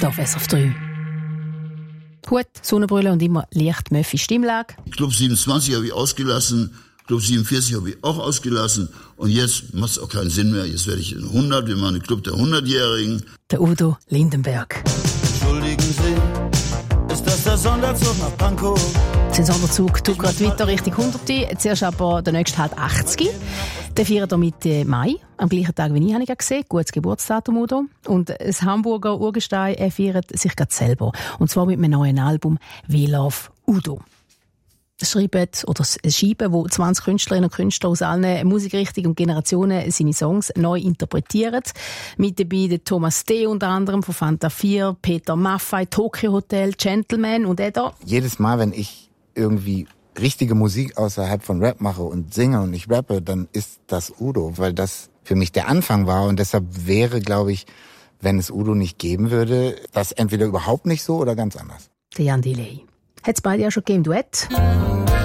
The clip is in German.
auf SRF 3. Hut, Sonnenbrille und immer leicht Möffi Stimmlage. Club 27 habe ich ausgelassen, Club 47 habe ich auch ausgelassen und jetzt macht es auch keinen Sinn mehr. Jetzt werde ich 100, wir machen den Club der 100-Jährigen. Der Udo Lindenberg. Entschuldigen Sie, ist das der Sonderzug nach Pankow? Der Sonderzug tut gerade weiter Richtung 100. Zuerst aber der nächste halt 80. Den feiern wir Mitte Mai, am gleichen Tag wie ich, habe ich gesehen. Gutes Geburtsdatum, Udo. Und das Hamburger Urgestein feiert sich gerade selber. Und zwar mit einem neuen Album «We Love Udo». Schreiben, wo 20 Künstlerinnen und Künstler aus allen Musikrichtungen und Generationen seine Songs neu interpretieren. Mit dabei der Thomas D. unter anderem von Fanta 4, Peter Maffay, Tokyo Hotel, Gentleman und da. Jedes Mal, wenn ich irgendwie richtige Musik außerhalb von Rap mache und singe und ich rappe, dann ist das Udo, weil das für mich der Anfang war und deshalb wäre, glaube ich, wenn es Udo nicht geben würde, das entweder überhaupt nicht so oder ganz anders. Der Jan Delay. Hat es beide ja schon gegeben, Duett?